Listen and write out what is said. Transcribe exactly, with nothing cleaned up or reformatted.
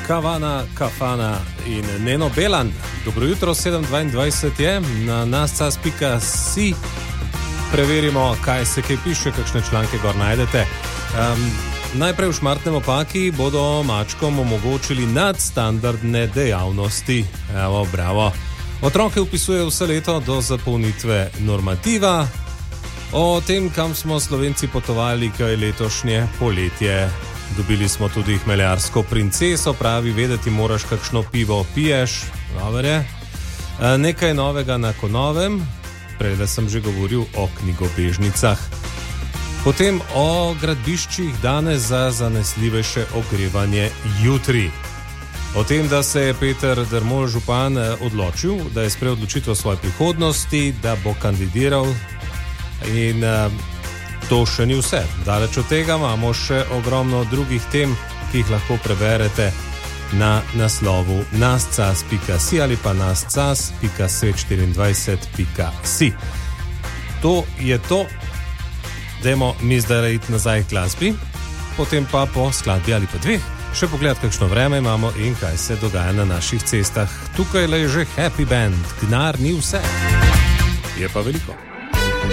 Kavana, Kafana in Neno Belan. Dobro jutro, sedem dvaindvajset je, na nascas pika si preverimo, kaj se kaj piše, kakšne članke gor najdete. Um, najprej v Šmartnem opaki bodo mačkom omogočili nadstandardne dejavnosti. Evo, bravo. Otroke vpisuje vse leto do zapolnitve normativa. O tem, kam smo Slovenci potovali, kaj letošnje poletje. Dobili smo tudi hmeljarsko princeso, pravi, vedeti moraš, kakšno pivo piješ. Dobar je. Nekaj novega na Konovem, prej da sem že govoril o knjigobežnicah. Potem o gradbiščih danes za zanesljivejše ogrevanje jutri. O tem, da se je Peter Dermol župan odločil, da je sprejel odločitev o svoji prihodnosti, da bo kandidiral in to še ni vse. Daleč od tega imamo še ogromno drugih tem, ki jih lahko preberete na naslovu nascas pika si ali pa nascas pika svet štiriindvajset pika si. To je to. Dajmo mi zdaj iti nazaj k glasbi, potem pa po skladbi ali pa dveh še pogledati, kakšno vreme imamo in kaj se dogaja na naših cestah. Tukaj le že Happy Band, Gnar ni vse. Je pa veliko.